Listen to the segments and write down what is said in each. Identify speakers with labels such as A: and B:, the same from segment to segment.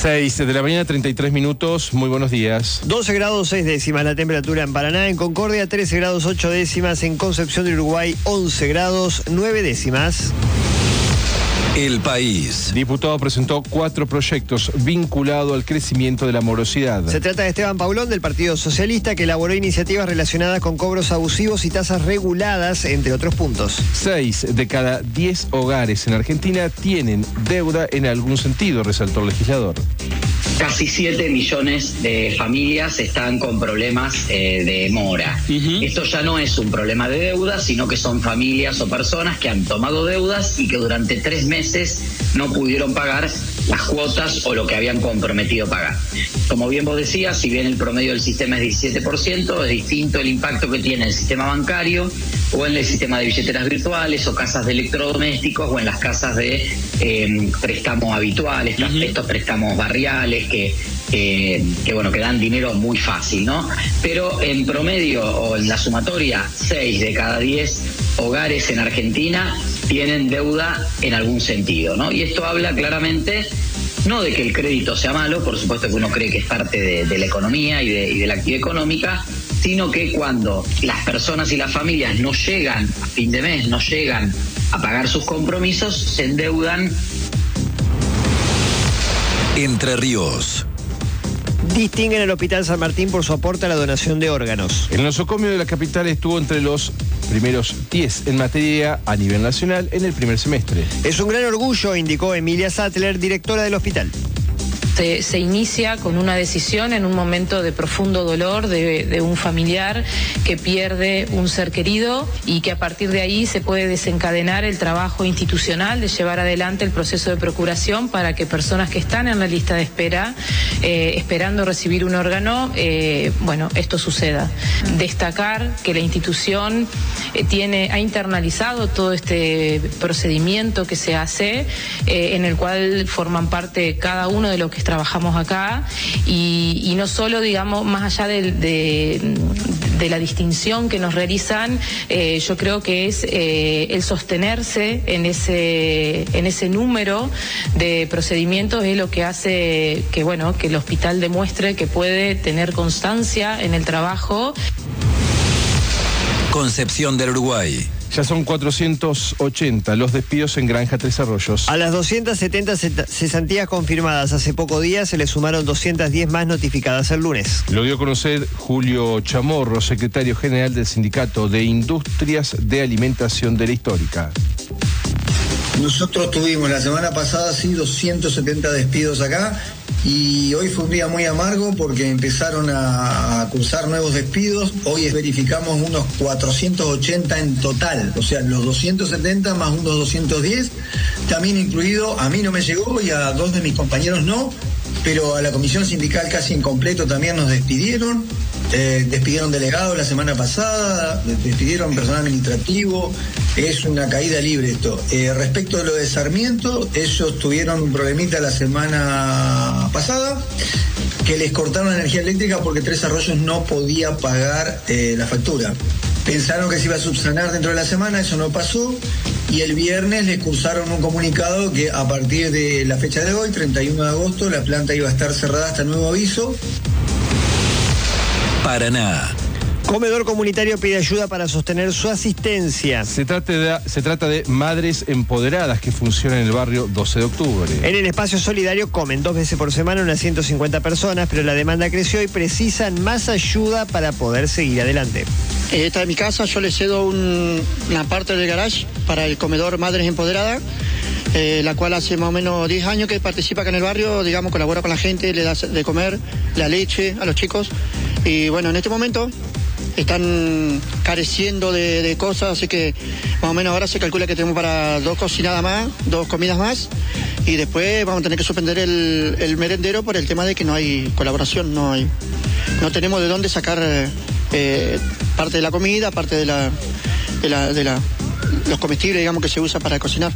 A: 6 de la mañana, 33 minutos. Muy buenos días.
B: 12 grados 6 décimas la temperatura en Paraná, en Concordia 13 grados 8 décimas, en Concepción del Uruguay 11 grados 9 décimas.
C: El País.
A: Diputado presentó 4 proyectos vinculados al crecimiento de la morosidad.
B: Se trata de Esteban Paulón, del Partido Socialista, que elaboró iniciativas relacionadas con cobros abusivos y tasas reguladas, entre otros puntos.
A: 6 de cada 10 hogares en Argentina tienen deuda en algún sentido, resaltó el legislador.
D: Casi 7 millones de familias están con problemas de mora. Esto ya no es un problema de deuda, sino que son familias o personas que han tomado deudas y que durante 3 meses no pudieron pagar las cuotas o lo que habían comprometido pagar. Como bien vos decías, si bien el promedio del sistema es 17%, es distinto el impacto que tiene el sistema bancario o en el sistema de billeteras virtuales o casas de electrodomésticos o en las casas de préstamos habituales, estos préstamos barriales que dan dinero muy fácil, ¿no? Pero en promedio o en la sumatoria, 6 de cada 10 hogares en Argentina tienen deuda en algún sentido, ¿no? Y esto habla claramente no de que el crédito sea malo, por supuesto que uno cree que es parte de la economía y de la actividad económica, sino que cuando las personas y las familias no llegan a fin de mes, no llegan a pagar sus compromisos, se endeudan.
C: Entre Ríos.
B: Distinguen al Hospital San Martín por su aporte a la donación de órganos.
A: El nosocomio de la capital estuvo entre los primeros 10 en materia a nivel nacional en el primer semestre.
B: Es un gran orgullo, indicó Emilia Sattler, directora del hospital.
E: Se inicia con una decisión en un momento de profundo dolor de un familiar que pierde un ser querido y que a partir de ahí se puede desencadenar el trabajo institucional de llevar adelante el proceso de procuración para que personas que están en la lista de espera, esperando recibir un órgano, esto suceda. Destacar que la institución ha internalizado todo este procedimiento que se hace, en el cual forman parte cada uno de los que trabajamos acá y no solo, digamos, más allá de la distinción que nos realizan, yo creo que es el sostenerse en ese número de procedimientos es lo que hace que el hospital demuestre que puede tener constancia en el trabajo.
C: Concepción del Uruguay.
A: Ya son 480 los despidos en Granja Tres Arroyos.
B: A las 270 cesantías confirmadas hace pocos días se le sumaron 210 más notificadas el lunes.
A: Lo dio a conocer Julio Chamorro, secretario general del Sindicato de Industrias de Alimentación de la Histórica.
F: Nosotros tuvimos la semana pasada 270 despidos acá y hoy fue un día muy amargo porque empezaron a cursar nuevos despidos. Hoy verificamos unos 480 en total, o sea, los 270 más unos 210, también incluido, a mí no me llegó y a 2 de mis compañeros no, pero a la comisión sindical casi en completo también nos despidieron. Despidieron delegados la semana pasada, despidieron personal administrativo, es una caída libre esto. Respecto de lo de Sarmiento, ellos tuvieron un problemita la semana pasada, que les cortaron la energía eléctrica porque Tres Arroyos no podía pagar la factura. Pensaron que se iba a subsanar dentro de la semana, eso no pasó, y el viernes les cursaron un comunicado que a partir de la fecha de hoy, 31 de agosto, la planta iba a estar cerrada hasta nuevo aviso.
C: Paraná.
B: Comedor comunitario pide ayuda para sostener su asistencia.
A: Se trata de Madres Empoderadas que funcionan en el barrio 12 de octubre.
B: En el espacio solidario comen 2 veces por semana unas 150 personas, pero la demanda creció y precisan más ayuda para poder seguir adelante.
G: Esta es mi casa, yo le cedo una parte del garage para el comedor Madres Empoderadas, la cual hace más o menos 10 años que participa acá en el barrio, digamos, colabora con la gente, le da de comer, la leche a los chicos. Y bueno, en este momento están careciendo de cosas, así que más o menos ahora se calcula que tenemos para 2 cocinadas más, 2 comidas más, y después vamos a tener que suspender el merendero por el tema de que no hay colaboración, no tenemos de dónde sacar parte de la comida, parte de los comestibles, digamos, que se usa para cocinar.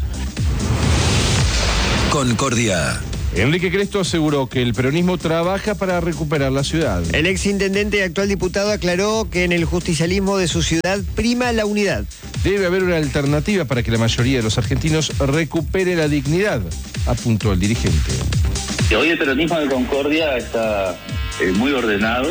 C: Concordia.
A: Enrique Cresto aseguró que el peronismo trabaja para recuperar la ciudad.
B: El exintendente y actual diputado aclaró que en el justicialismo de su ciudad prima la unidad.
A: Debe haber una alternativa para que la mayoría de los argentinos recupere la dignidad, apuntó el dirigente.
H: Hoy el peronismo de Concordia está muy ordenado,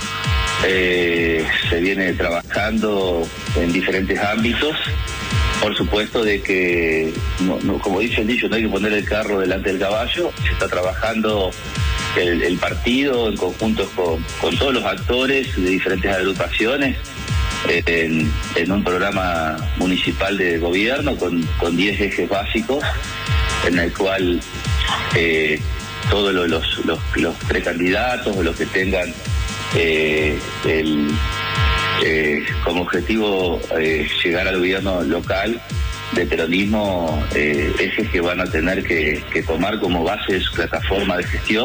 H: se viene trabajando en diferentes ámbitos. Por supuesto de que, como dice el dicho, no hay que poner el carro delante del caballo. Se está trabajando el partido en conjunto con todos los actores de diferentes agrupaciones en un programa municipal de gobierno con 10 ejes básicos, en el cual todos los precandidatos o los que tengan como objetivo llegar al gobierno local de peronismo, ejes que van a tener que tomar como base de su plataforma de gestión.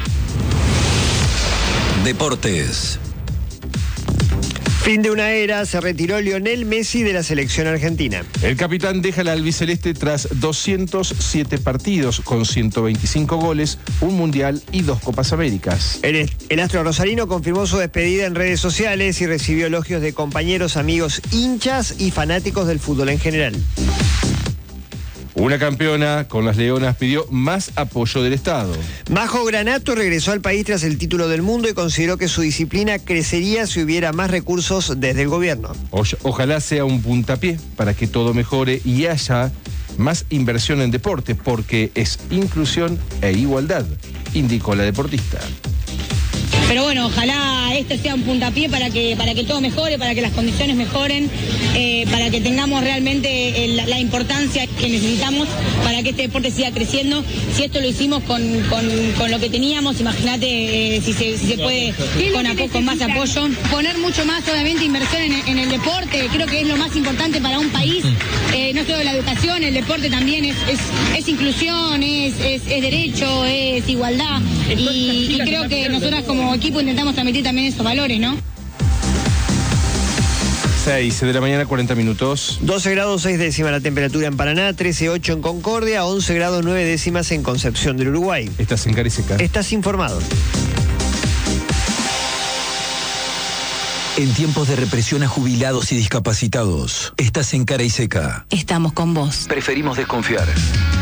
C: Deportes.
B: Fin de una era, se retiró Lionel Messi de la selección argentina.
A: El capitán deja la albiceleste tras 207 partidos, con 125 goles, un mundial y 2 Copas Américas.
B: El astro rosarino confirmó su despedida en redes sociales y recibió elogios de compañeros, amigos, hinchas y fanáticos del fútbol en general.
A: Una campeona con las Leonas pidió más apoyo del Estado.
B: Majo Granato regresó al país tras el título del mundo y consideró que su disciplina crecería si hubiera más recursos desde el gobierno.
A: Ojalá sea un puntapié para que todo mejore y haya más inversión en deporte, porque es inclusión e igualdad, indicó la deportista.
I: Pero bueno, ojalá este sea un puntapié para que todo mejore, para que las condiciones mejoren, para que tengamos realmente la importancia que necesitamos para que este deporte siga creciendo. Si esto lo hicimos con lo que teníamos, imagínate si se puede con más apoyo. Poner mucho más, obviamente, inversión en el deporte, creo que es lo más importante para un país. No solo la educación, el deporte también es inclusión, es derecho, es igualdad. Y creo que nosotras como equipo intentamos transmitir también esos valores, ¿no?
A: 6 de la mañana, 40 minutos.
B: 12 grados 6 décimas la temperatura en Paraná, 13,8 en Concordia, 11 grados 9 décimas en Concepción del Uruguay.
A: Estás en Cara y Seca.
B: Estás informado.
C: En tiempos de represión a jubilados y discapacitados, estás en Cara y Seca.
J: Estamos con vos.
C: Preferimos desconfiar.